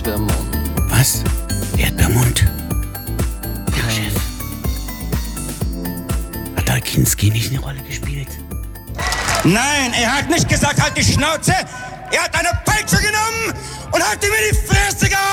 Erdbeermund. Was? Erdbeermund? Ja, Chef. Hat da Kinski nicht eine Rolle gespielt? Nein, er hat nicht gesagt, halt die Schnauze. Er hat eine Peitsche genommen und hat ihm in die Fresse gehauen.